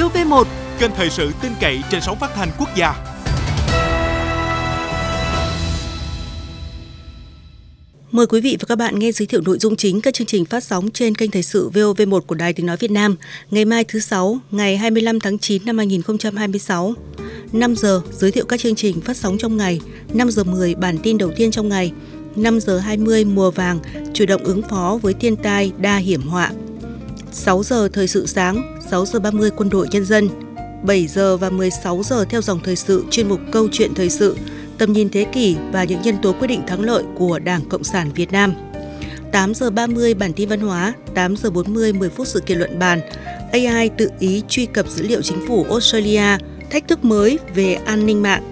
VOV1, kênh thời sự tin cậy trên sóng phát thanh quốc gia. Mời quý vị và các bạn nghe giới thiệu nội dung chính các chương trình phát sóng trên kênh thời sự VOV1 của Đài Tiếng nói Việt Nam ngày mai thứ Sáu, ngày 25 tháng 9 năm 2026. 5 giờ giới thiệu các chương trình phát sóng trong ngày, 5 giờ 10 bản tin đầu tiên trong ngày, 5 giờ 20 mùa vàng, chủ động ứng phó với thiên tai đa hiểm họa. 6 giờ thời sự sáng, 6 giờ 30 quân đội nhân dân, 7 giờ và 16 giờ theo dòng thời sự chuyên mục câu chuyện thời sự, tầm nhìn thế kỷ và những nhân tố quyết định thắng lợi của Đảng Cộng sản Việt Nam. 8 giờ 30 bản tin văn hóa, 8 giờ 40 10 phút sự kiện luận bàn, AI tự ý truy cập dữ liệu chính phủ Australia, thách thức mới về an ninh mạng.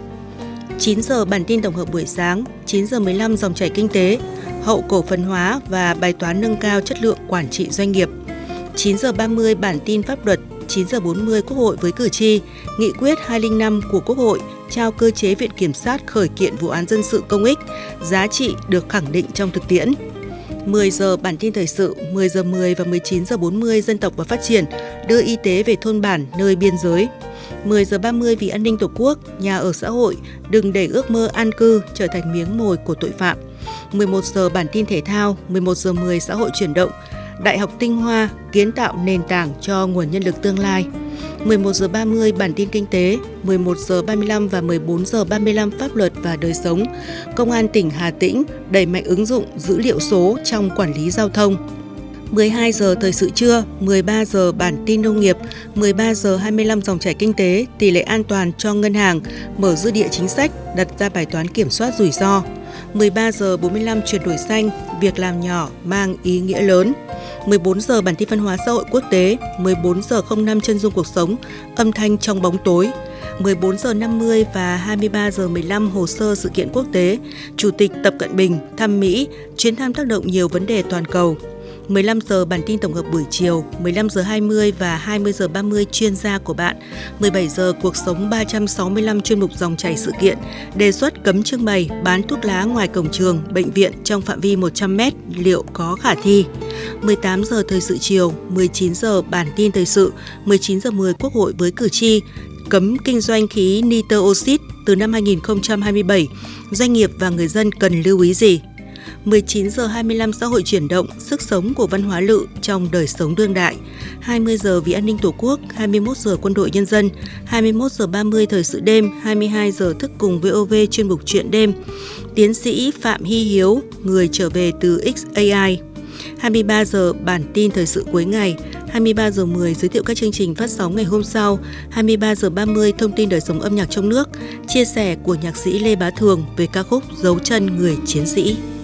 9 giờ bản tin tổng hợp buổi sáng, 9 giờ 15 dòng chảy kinh tế, hậu cổ phần hóa và bài toán nâng cao chất lượng quản trị doanh nghiệp. 9 giờ 30 bản tin pháp luật, 9 giờ 40 Quốc hội với cử tri, nghị quyết 205 của Quốc hội trao cơ chế Viện Kiểm sát khởi kiện vụ án dân sự công ích, giá trị được khẳng định trong thực tiễn. 10 giờ bản tin thời sự, 10 giờ 10 và 19 giờ 40 dân tộc và phát triển, đưa y tế về thôn bản nơi biên giới. 10 giờ 30 vì an ninh Tổ quốc, nhà ở xã hội, đừng để ước mơ an cư trở thành miếng mồi của tội phạm. 11 giờ bản tin thể thao, 11 giờ 10 xã hội chuyển động, Đại học Tinh Hoa kiến tạo nền tảng cho nguồn nhân lực tương lai. 11 giờ 30 bản tin kinh tế, 11 giờ 35 và 14 giờ 35 pháp luật và đời sống. Công an tỉnh Hà Tĩnh đẩy mạnh ứng dụng dữ liệu số trong quản lý giao thông. 12 giờ thời sự trưa, 13 giờ bản tin nông nghiệp, 13 giờ 25 dòng chảy kinh tế, tỷ lệ an toàn cho ngân hàng, mở dư địa chính sách, đặt ra bài toán kiểm soát rủi ro. 13 giờ 45 chuyển đổi xanh, việc làm nhỏ mang ý nghĩa lớn. 14 giờ bản tin văn hóa xã hội quốc tế, 14 giờ 05 chân dung cuộc sống, âm thanh trong bóng tối. 14 giờ 50 và 23 giờ 15 hồ sơ sự kiện quốc tế, Chủ tịch Tập Cận Bình thăm Mỹ, chuyến thăm tác động nhiều vấn đề toàn cầu. 15 giờ bản tin tổng hợp buổi chiều, 15 giờ 20 và 20 giờ 30 chuyên gia của bạn. 17 giờ cuộc sống 365 chuyên mục dòng chảy sự kiện, đề xuất cấm trưng bày bán thuốc lá ngoài cổng trường, bệnh viện trong phạm vi 100m liệu có khả thi. 18 giờ thời sự chiều, 19 giờ bản tin thời sự, 19 giờ 10 Quốc hội với cử tri, cấm kinh doanh khí nitơ oxit từ năm 2027, doanh nghiệp và người dân cần lưu ý gì? 19 giờ 25 xã hội chuyển động, sức sống của văn hóa lự trong đời sống đương đại. 20 giờ vì an ninh Tổ quốc, 21 giờ quân đội nhân dân, 21 giờ 30 thời sự đêm, 22 giờ thức cùng VOV chuyên mục chuyện đêm. Tiến sĩ Phạm Hy Hiếu, người trở về từ XAI. 23 giờ bản tin thời sự cuối ngày, 23 giờ 10 giới thiệu các chương trình phát sóng ngày hôm sau, 23 giờ 30 thông tin đời sống âm nhạc trong nước, chia sẻ của nhạc sĩ Lê Bá Thường về ca khúc Dấu chân người chiến sĩ.